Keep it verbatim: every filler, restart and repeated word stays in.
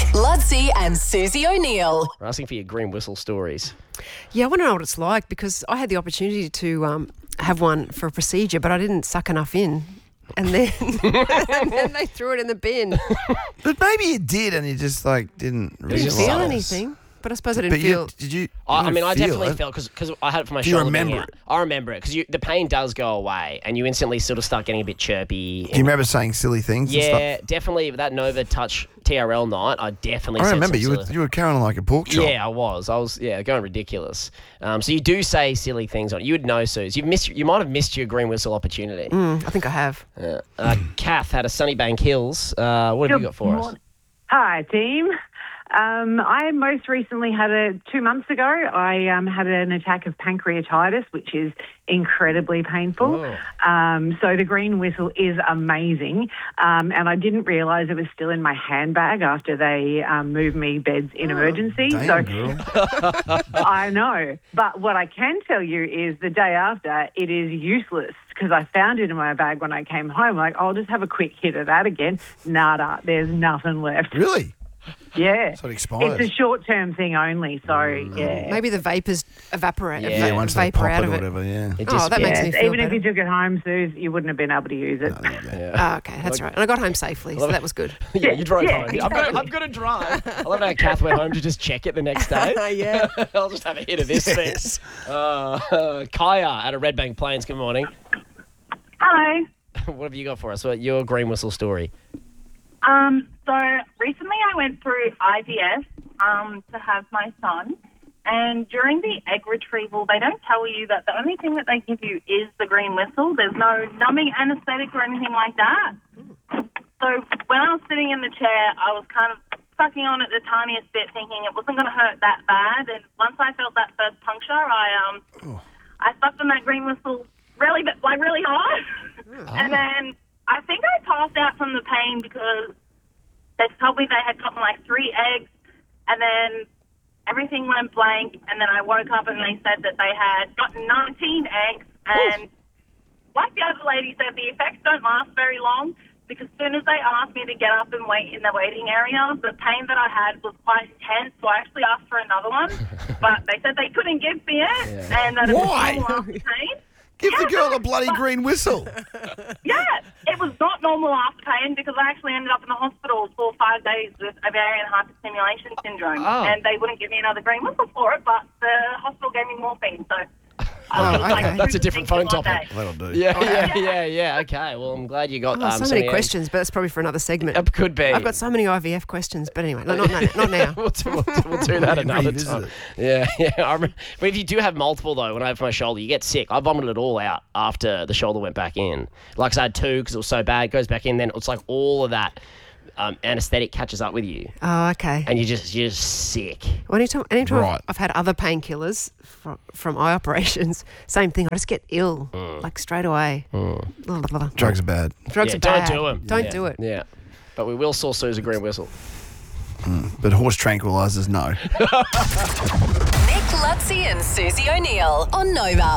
Ludsey and Susie O'Neill. We're asking for your green whistle stories. Yeah, I want to know what it's like because I had the opportunity to um, have one for a procedure, but I didn't suck enough in. And then, and then they threw it in the bin. But maybe you did and you just like didn't I didn't realise. feel anything. But I suppose I didn't But you, feel... did you? you I, I didn't mean, I feel definitely it. felt because I had it for my Do you shoulder. being remember out. it? I remember it because the pain does go away, and you instantly sort of start getting a bit chirpy. Do you remember saying silly things and Yeah, stuff? definitely that Nova Touch T R L night. I definitely. I said remember some you were silly- you were carrying like a pork chop. Yeah, I was. I was. Yeah, going ridiculous. Um, so you do say silly things on it. You would know, Suze. You've missed. You might have missed your green whistle opportunity. Mm, I think I have. Uh, uh, Kath had a Sunnybank Hills. Uh, what have you got for us? Hi, team. Um, I most recently had a, two months ago, I um, had an attack of pancreatitis, which is incredibly painful. Oh. Um, so the green whistle is amazing. Um, and I didn't realise it was still in my handbag after they um, moved me beds in emergency. Damn, so girl. I know. But what I can tell you is the day after, it is useless because I found it in my bag when I came home. Like, I'll just have a quick hit of that again. Nada. There's nothing left. Really? Yeah. So it expires. It's a short-term thing only, so yeah. Maybe the vapours evaporate. Yeah, Yeah, va- once they vapor pop out it of or it. whatever, yeah. It Oh, just- that makes Yeah, me feel even if better. you took it home, Suze, you wouldn't have been able to use it. Yeah. Oh, okay, that's right. And I got home safely, so that was good. Yeah, you drove Yeah, home. I've got, I've got to drive. I love how Kath went home to just check it the next day. Yeah. I'll just have a hit of this Yes. thing. Uh, Kaya out of Redbank Plains, good morning. Hello. What have you got for us? What, your green whistle story? Um, so recently I went through I V F um, to have my son, and during the egg retrieval, they don't tell you that the only thing that they give you is the green whistle. There's no numbing anesthetic or anything like that. So when I was sitting in the chair, I was kind of sucking on it the tiniest bit, thinking it wasn't going to hurt that bad. And once I felt that first puncture, I um, I sucked on that green whistle really, like really hard, and then I think I passed out from the pain because they told me they had gotten like three eggs, and then everything went blank, and then I woke up and they said that they had gotten nineteen eggs, and like the other lady said, the effects don't last very long because as soon as they asked me to get up and wait in the waiting area, the pain that I had was quite intense, so I actually asked for another one, but they said they couldn't give me it, and that it was Why? normal after pain. Give the Yeah, girl a bloody green whistle. Yeah, it was not normal after pain because I actually ended up in the hospital for five days with ovarian hyperstimulation syndrome, Oh. and they wouldn't give me another green whistle for it, but the hospital gave me morphine, so... Oh, I was okay. like, That's a different phone one topic. day. That'll do. Yeah, yeah, yeah, yeah. Okay, well, I'm glad you got Oh, um, so some many of the- questions, but that's probably for another segment. It could be. I've got so many I V F questions, but anyway, no, not, not, not now. we'll, do, we'll, do, we'll do that another Revisit time. it. Yeah, yeah. I remember, but if you do have multiple, though, when I have my shoulder, you get sick. I vomited it all out after the shoulder went back in. Like I said, I had two because it was so bad. It goes back in, then it's like all of that um, anesthetic catches up with you, Oh, okay. and you just you're just sick. Well, anytime, anytime Right. I've had other painkillers from, from eye operations, same thing. I just get ill, like straight away. Blah, blah, blah. Drugs are bad. Drugs yeah, are bad. don't do them. Don't yeah. do it. Yeah, but we will saw Suze a green whistle. But horse tranquilizers, no. Nick Ludsey and Susie O'Neill on Nova.